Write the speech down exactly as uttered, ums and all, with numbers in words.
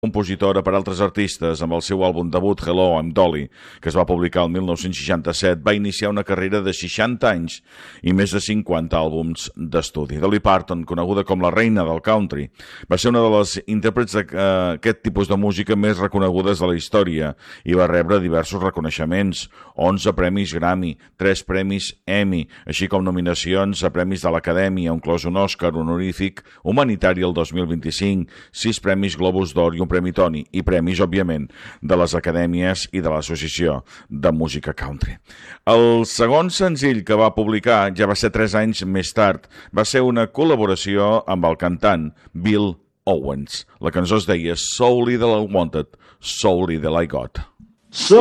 compositora per altres artistes. Amb el seu àlbum debut Hello, I'm Dolly, que es va publicar el mil nou-cents seixanta-set, va iniciar una carrera de seixanta anys i més de cinquanta àlbums d'estudi. Dolly Parton, coneguda com la reina del country, va ser una de les intèrprets d'aquest tipus de música més reconegudes de la història i va rebre diversos reconeixements, onze premis Grammy, tres premis Emmy, així com nominacions a premis de l'Acadèmia, inclòs un Òscar honorífic humanitari el dos mil vint-i-cinc, sis premis Globus d'Or i un premi Tony i premis, òbviament, de les acadèmies i de l'Associació de Música Country. El segon senzill que va publicar, ja va ser tres anys més tard, va ser una col·laboració amb el cantant Bill Owens. La cançó es deia So Little I Wanted, So Little I Got. So